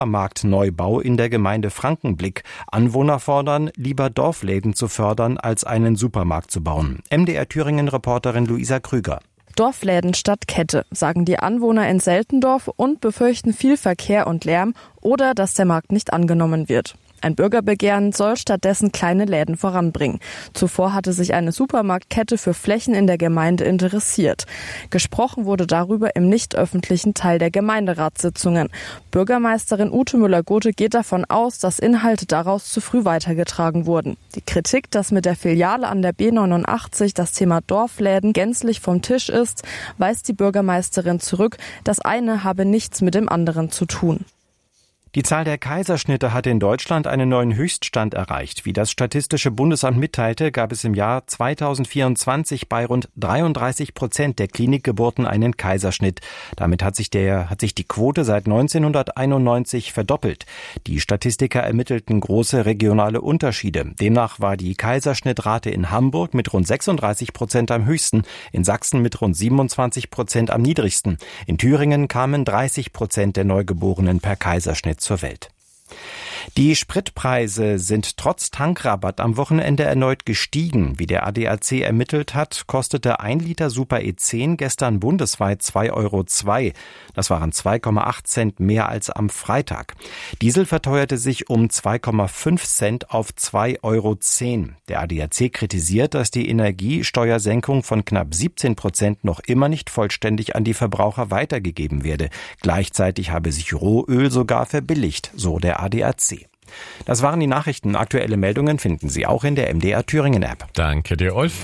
Marktneubau in der Gemeinde Frankenblick. Anwohner fordern, lieber Dorfläden zu fördern, als einen Supermarkt zu bauen. MDR Thüringen-Reporterin Luisa Krüger. Dorfläden statt Kette, sagen die Anwohner in Seltendorf und befürchten viel Verkehr und Lärm oder dass der Markt nicht angenommen wird. Ein Bürgerbegehren soll stattdessen kleine Läden voranbringen. Zuvor hatte sich eine Supermarktkette für Flächen in der Gemeinde interessiert. Gesprochen wurde darüber im nicht öffentlichen Teil der Gemeinderatssitzungen. Bürgermeisterin Ute Müller-Gothe geht davon aus, dass Inhalte daraus zu früh weitergetragen wurden. Die Kritik, dass mit der Filiale an der B89 das Thema Dorfläden gänzlich vom Tisch ist, weist die Bürgermeisterin zurück. Das eine habe nichts mit dem anderen zu tun. Die Zahl der Kaiserschnitte hat in Deutschland einen neuen Höchststand erreicht. Wie das Statistische Bundesamt mitteilte, gab es im Jahr 2024 bei rund 33% der Klinikgeburten einen Kaiserschnitt. Damit hat sich die Quote seit 1991 verdoppelt. Die Statistiker ermittelten große regionale Unterschiede. Demnach war die Kaiserschnittrate in Hamburg mit rund 36% am höchsten, in Sachsen mit rund 27% am niedrigsten. In Thüringen kamen 30% der Neugeborenen per Kaiserschnitt zur Welt. Die Spritpreise sind trotz Tankrabatt am Wochenende erneut gestiegen. Wie der ADAC ermittelt hat, kostete 1 Liter Super E10 gestern bundesweit 2,02 €. Das waren 2,8 Cent mehr als am Freitag. Diesel verteuerte sich um 2,5 Cent auf 2,10 €. Der ADAC kritisiert, dass die Energiesteuersenkung von knapp 17% noch immer nicht vollständig an die Verbraucher weitergegeben werde. Gleichzeitig habe sich Rohöl sogar verbilligt, so der ADAC. Das waren die Nachrichten. Aktuelle Meldungen finden Sie auch in der MDR Thüringen App. Danke dir, Ulf.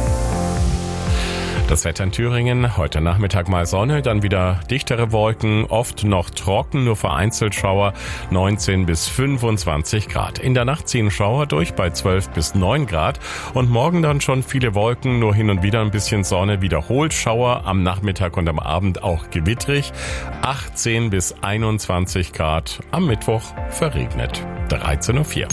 Das Wetter in Thüringen, heute Nachmittag mal Sonne, dann wieder dichtere Wolken, oft noch trocken, nur vereinzelt Schauer, 19 bis 25 Grad. In der Nacht ziehen Schauer durch bei 12 bis 9 Grad und morgen dann schon viele Wolken, nur hin und wieder ein bisschen Sonne, wiederholt Schauer, am Nachmittag und am Abend auch gewittrig, 18 bis 21 Grad, am Mittwoch verregnet, 13:04 Uhr.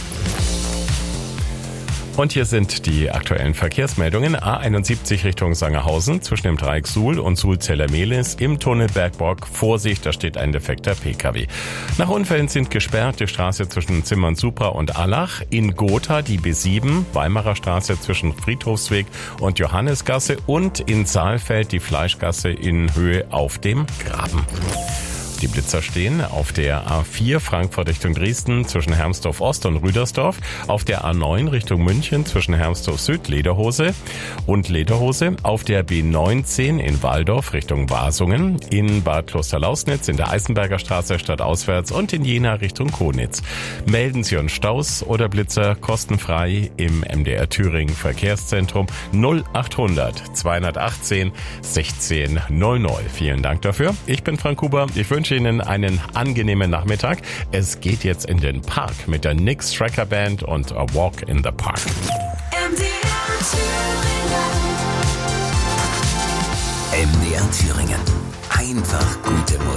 Und hier sind die aktuellen Verkehrsmeldungen. A71 Richtung Sangerhausen zwischen dem Dreieck Suhl und Suhl-Zellermehlis im Tunnel Bergbock. Vorsicht, da steht ein defekter Pkw. Nach Unfällen sind gesperrt die Straße zwischen Zimmern-Supra und Allach. In Gotha die B7, Weimarer Straße zwischen Friedhofsweg und Johannesgasse. Und in Saalfeld die Fleischgasse in Höhe auf dem Graben. Die Blitzer stehen auf der A4 Frankfurt Richtung Dresden zwischen Hermsdorf Ost und Rüdersdorf, auf der A9 Richtung München zwischen Hermsdorf Süd Lederhose, auf der B19 in Walldorf Richtung Wasungen, in Bad Klosterlausnitz in der Eisenberger Straße stadtauswärts und in Jena Richtung Konitz. Melden Sie uns Staus oder Blitzer kostenfrei im MDR Thüringen Verkehrszentrum 0800 218 1600. Vielen Dank dafür. Ich bin Frank Huber. Ich wünsche Ihnen einen angenehmen Nachmittag. Es geht jetzt in den Park mit der Nix Tracker Band und A Walk in the Park. MDR Thüringen. Einfach gute Musik.